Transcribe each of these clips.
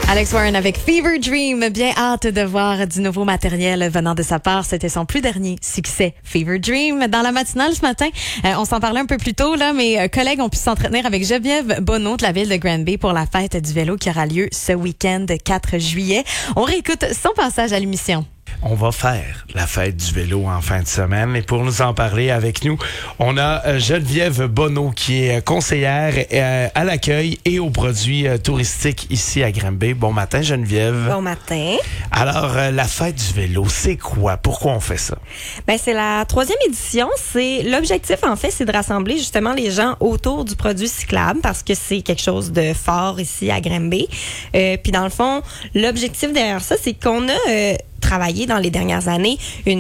Alex Warren avec Fever Dream. Bien hâte de voir du nouveau matériel venant de sa part. C'était son plus dernier succès, Fever Dream. Dans la matinale ce matin, on s'en parlait un peu plus tôt, là, mes collègues ont pu s'entretenir avec Geneviève Bonneau de la ville de Granby pour la fête du vélo qui aura lieu ce week-end 4 juillet. On réécoute son passage à l'émission. On va faire la fête du vélo en fin de semaine. Et pour nous en parler avec nous, on a Geneviève Bonneau qui est conseillère à l'accueil et aux produits touristiques ici à Granby. Bon matin, Geneviève. Bon matin. Alors, la fête du vélo, c'est quoi? Pourquoi on fait ça? Ben, c'est la 3e édition. L'objectif, en fait, c'est de rassembler justement les gens autour du produit cyclable parce que c'est quelque chose de fort ici à Granby. Puis dans le fond, l'objectif derrière ça, c'est qu'on a travaillé dans les dernières années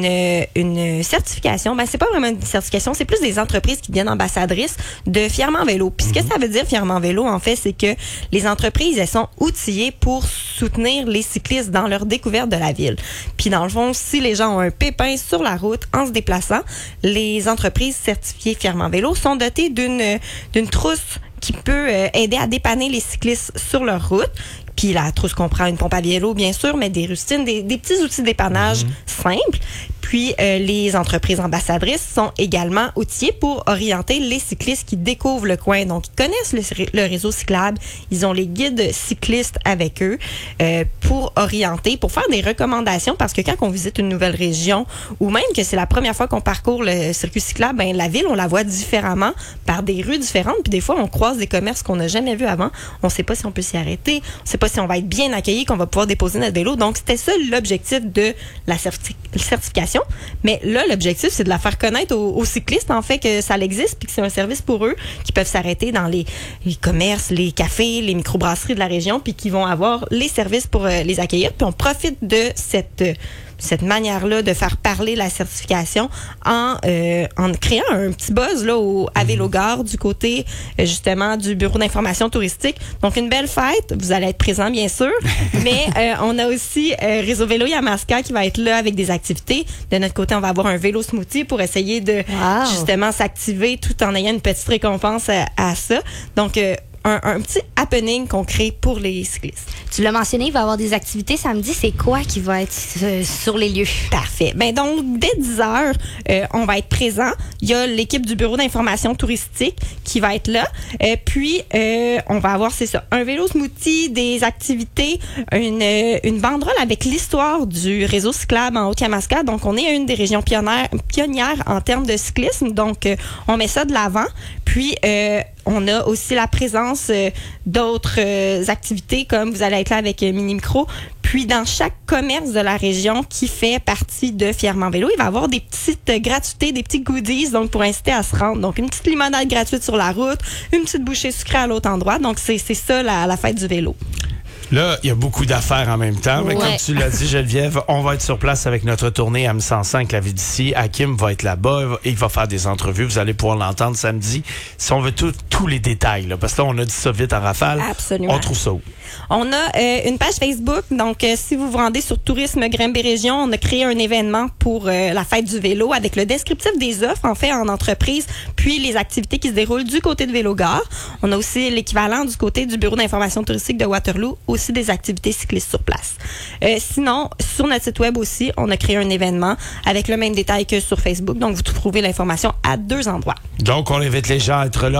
une certification. Ben, c'est pas vraiment une certification, c'est plus des entreprises qui deviennent ambassadrices de Fièrement Vélo. Puis ce que ça veut dire Fièrement Vélo, en fait, c'est que les entreprises, elles sont outillées pour soutenir les cyclistes dans leur découverte de la ville. Puis dans le fond, si les gens ont un pépin sur la route en se déplaçant, les entreprises certifiées Fièrement Vélo sont dotées d'une trousse qui peut aider à dépanner les cyclistes sur leur route. Puis la trousse comprend une pompe à vélo, bien sûr, mais des rustines, des petits outils de dépannage simples. Puis les entreprises ambassadrices sont également outillées pour orienter les cyclistes qui découvrent le coin. Donc, ils connaissent le réseau cyclable. Ils ont les guides cyclistes avec eux pour orienter, pour faire des recommandations. Parce que quand on visite une nouvelle région ou même que c'est la première fois qu'on parcourt le circuit cyclable, ben la ville, on la voit différemment par des rues différentes. Puis des fois, on croise des commerces qu'on n'a jamais vus avant. On ne sait pas si on peut s'y arrêter. On ne sait pas si on va être bien accueilli, qu'on va pouvoir déposer notre vélo. Donc, c'était ça l'objectif de la certification. Mais là, l'objectif, c'est de la faire connaître aux cyclistes, en fait, que ça existe puis que c'est un service pour eux qui peuvent s'arrêter dans les commerces, les cafés, les microbrasseries de la région puis qui vont avoir les services pour les accueillir. Puis on profite de cette manière-là de faire parler la certification en créant un petit buzz là à Vélogare du côté justement du bureau d'information touristique. Donc une belle fête, vous allez être présents bien sûr, mais on a aussi Réseau Vélo Yamaska qui va être là avec des activités. De notre côté, on va avoir un vélo smoothie pour essayer de justement s'activer tout en ayant une petite récompense à ça. Donc un petit happening qu'on crée pour les cyclistes. Tu l'as mentionné, il va y avoir des activités samedi. C'est quoi qui va être sur les lieux? Parfait. Ben donc, dès 10h, on va être présent. Il y a l'équipe du bureau d'information touristique qui va être là. Puis, on va avoir, c'est ça, un vélo smoothie, des activités, une banderole avec l'histoire du réseau cyclable en Haute-Yamaska. Donc, on est une des régions pionnières en termes de cyclisme. Donc, on met ça de l'avant. Puis, on a aussi la présence d'autres activités comme vous allez être là avec Mini Micro. Puis dans chaque commerce de la région qui fait partie de Fièrement Vélo, il va y avoir des petites gratuités, des petits goodies donc pour inciter à se rendre. Donc une petite limonade gratuite sur la route, une petite bouchée sucrée à l'autre endroit. Donc c'est ça la fête du vélo. Là, il y a beaucoup d'affaires en même temps. Mais comme tu l'as dit, Geneviève, on va être sur place avec notre tournée M105, la vie d'ici. Hakim va être là-bas et il va faire des entrevues. Vous allez pouvoir l'entendre samedi. Si on veut tous les détails, là, parce que là, on a dit ça vite en rafale. Absolument. On trouve ça où? On a une page Facebook. Donc, si vous vous rendez sur Tourisme Granby Région, on a créé un événement pour la fête du vélo avec le descriptif des offres, en fait, en entreprise, puis les activités qui se déroulent du côté de Vélogare. On a aussi l'équivalent du côté du bureau d'information touristique de Waterloo, aussi des activités cyclistes sur place. Sinon, sur notre site web aussi, on a créé un événement avec le même détail que sur Facebook. Donc, vous trouvez l'information à 2 endroits. Donc, on invite les gens à être là.